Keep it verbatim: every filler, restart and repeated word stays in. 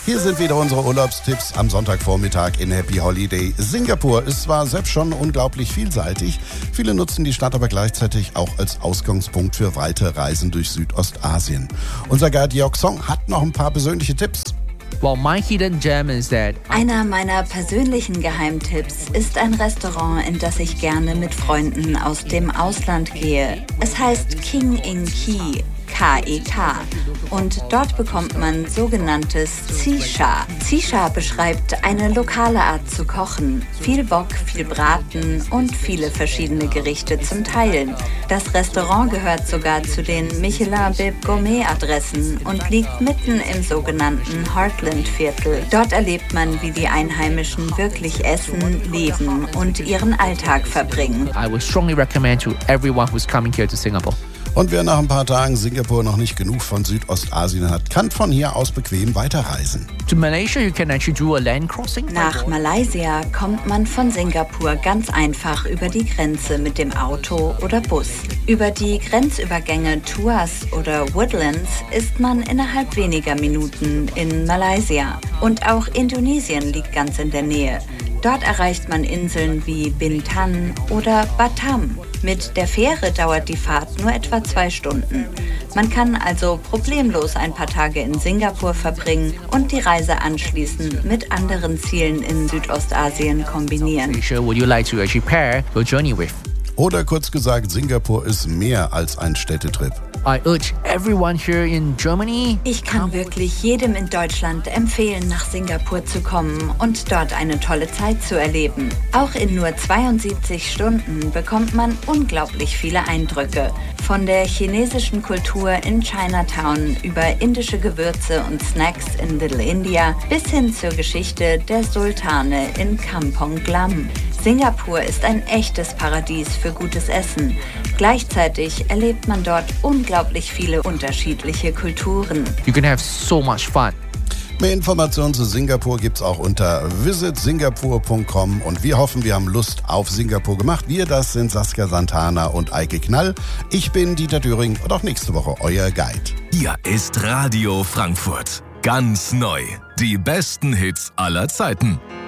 Hier sind wieder unsere Urlaubstipps am Sonntagvormittag in Happy Holiday. Singapur ist zwar selbst schon unglaublich vielseitig, viele nutzen die Stadt aber gleichzeitig auch als Ausgangspunkt für weite Reisen durch Südostasien. Unser Guide Jörg Song hat noch ein paar persönliche Tipps. Well, my hidden gem is that Einer meiner persönlichen Geheimtipps ist ein Restaurant, in das ich gerne mit Freunden aus dem Ausland gehe. Es heißt King in Key, K E K. Und dort bekommt man sogenanntes Xisha. Xisha beschreibt eine lokale Art zu kochen. Viel Wok, viel Braten und viele verschiedene Gerichte zum Teilen. Das Restaurant gehört sogar zu den Michelin-Bib Gourmet-Adressen und liegt mitten im sogenannten Heartland-Viertel. Dort erlebt man, wie die Einheimischen wirklich essen, leben und ihren Alltag verbringen. I would strongly recommend to everyone who's coming here to Singapore. Und wer nach ein paar Tagen Singapur noch nicht genug von Südostasien hat, kann von hier aus bequem weiterreisen. To Malaysia, you can actually do a land crossing. Nach Malaysia kommt man von Singapur ganz einfach über die Grenze mit dem Auto oder Bus. Über die Grenzübergänge Tuas oder Woodlands ist man innerhalb weniger Minuten in Malaysia. Und auch Indonesien liegt ganz in der Nähe. Dort erreicht man Inseln wie Bintan oder Batam. Mit der Fähre dauert die Fahrt nur etwa zwei Stunden. Man kann also problemlos ein paar Tage in Singapur verbringen und die Reise anschließend mit anderen Zielen in Südostasien kombinieren. Malaysia, would you like to actually pair your journey with? Oder kurz gesagt, Singapur ist mehr als ein Städtetrip. I urge everyone here in Germany. Ich kann wirklich jedem in Deutschland empfehlen, nach Singapur zu kommen und dort eine tolle Zeit zu erleben. Auch in nur zweiundsiebzig Stunden bekommt man unglaublich viele Eindrücke. Von der chinesischen Kultur in Chinatown über indische Gewürze und Snacks in Little India bis hin zur Geschichte der Sultane in Kampong Glam. Singapur ist ein echtes Paradies für gutes Essen. Gleichzeitig erlebt man dort unglaublich viele unterschiedliche Kulturen. You can have so much fun. Mehr Informationen zu Singapur gibt's auch unter visit singapore punkt com und wir hoffen, wir haben Lust auf Singapur gemacht. Wir, das sind Saskia Santana und Eike Knall. Ich bin Dieter Döring und auch nächste Woche euer Guide. Hier ist Radio Frankfurt. Ganz neu. Die besten Hits aller Zeiten.